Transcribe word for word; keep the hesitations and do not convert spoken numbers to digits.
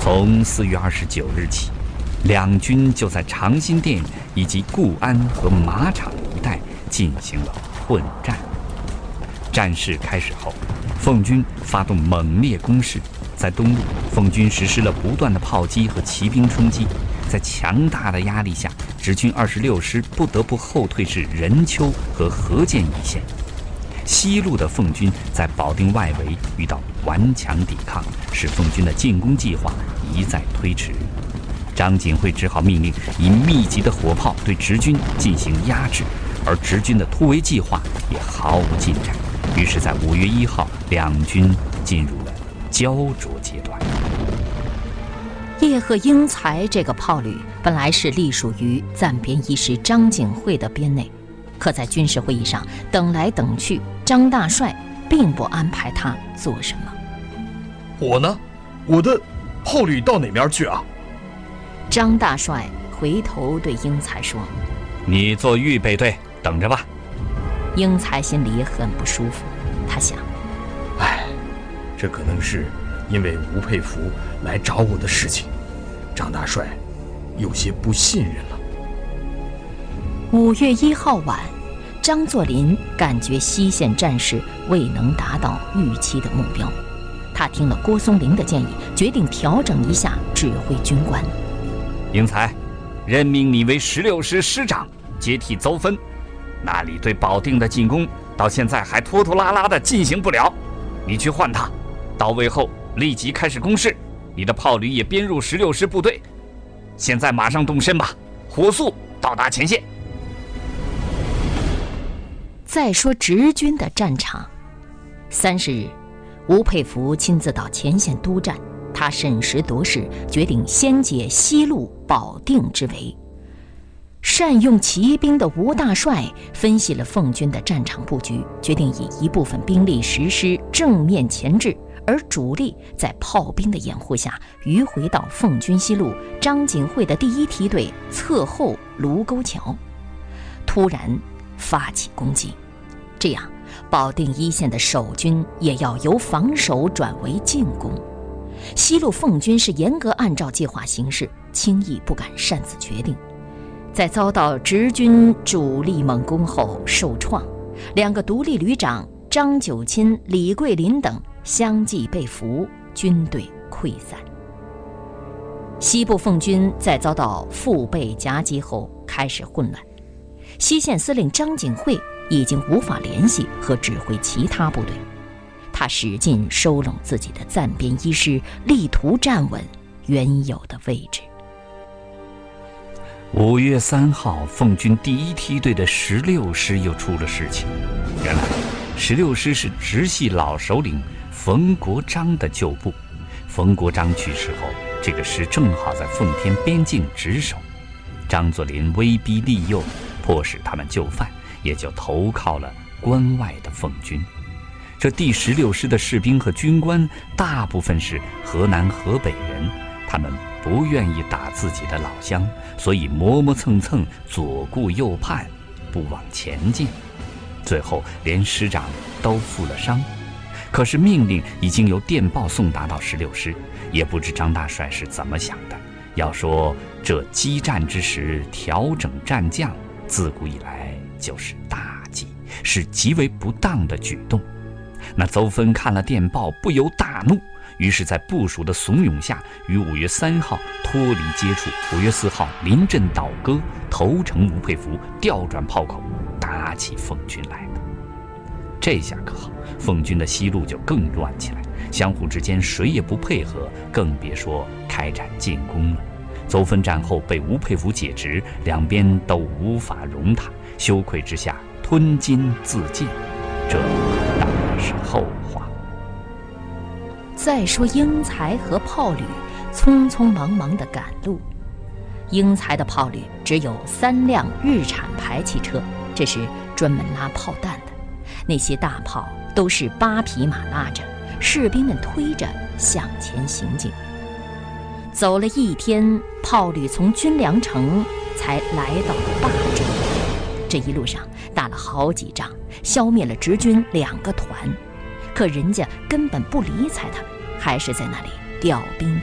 从四月二十九日起，两军就在长辛店以及固安和马场一带进行了混战。战事开始后，奉军发动猛烈攻势，在东路，奉军实施了不断的炮击和骑兵冲击。在强大的压力下，直军二十六师不得不后退至任丘和河间一线。西路的奉军在保定外围遇到顽强抵抗，使奉军的进攻计划一再推迟。张景惠只好命令以密集的火炮对直军进行压制，而直军的突围计划也毫无进展。于是，在五月一号，两军进入了焦灼阶段。 叶赫英才这个炮旅本来是隶属于暂编医师张景惠的编内，可在军事会议上等来等去，张大帅并不安排他做什么。 我呢？我的炮旅到哪边去啊？ 张大帅回头对英才说：“ 你做预备队，等着吧。” 英才心里很不舒服，他想： 哎，这可能是因为吴佩孚来找我的事情，张大帅有些不信任了。 五月一号晚，张作霖感觉西线战事未能达到预期的目标，他听了郭松龄的建议，决定调整一下指挥军官。 英才，任命你为十六师师长，接替邹芬。那里对保定的进攻到现在还拖拖拉拉地进行不了，你去换他，到位后立即开始攻势。你的炮旅也编入十六师部队，现在马上动身吧，火速到达前线。 再说直军的战场，三十日，吴佩孚亲自到前线督战，他审时度势，决定先解西路保定之围。善用骑兵的吴大帅分析了奉军的战场布局，决定以一部分兵力实施正面前置，而主力在炮兵的掩护下迂回到奉军西路张景惠的第一梯队侧后卢沟桥，突然发起攻击。这样，保定一线的守军也要由防守转为进攻。西路奉军是严格按照计划行事，轻易不敢擅自决定。在遭到直军主力猛攻后受创，两个独立旅长张九钦、李桂林等相继被俘，军队溃散。西部奉军在遭到腹背夹击后开始混乱，西线司令张景惠已经无法联系和指挥其他部队，他使劲收拢自己的暂编一师，力图站稳原有的位置。 五月三号，奉军第一梯队的十六师又出了事情。原来，十六师是直系老首领冯国璋的旧部。冯国璋去世后，这个师正好在奉天边境值守。张作霖威逼利诱，迫使他们就范，也就投靠了关外的奉军。这第十六师的士兵和军官大部分是河南、河北人，他们不愿意打自己的老乡，所以磨磨蹭蹭，左顾右盼，不往前进。最后连师长都负了伤。可是命令已经由电报送达到十六师，也不知张大帅是怎么想的。要说这激战之时调整战将，自古以来就是大忌，是极为不当的举动。那邹芬看了电报，不由大怒，于是在部属的怂恿下，于五月三号脱离接触，五月四号临阵倒戈，投诚吴佩孚，调转炮口，打起奉军来。这下可好，奉军的西路就更乱起来，相互之间谁也不配合，更别说开展进攻了。邹芬战后被吴佩孚解职，两边都无法容他，羞愧之下吞金自尽，这当然是后话。 再说英才和炮旅匆匆忙忙地赶路，英才的炮旅只有三辆日产排气车，这是专门拉炮弹的。那些大炮都是八匹马拉着，士兵们推着向前行进。走了一天，炮旅从军粮城才来到了霸州。这一路上打了好几仗，消灭了直军两个团，可人家根本不理睬他们，还是在那里调兵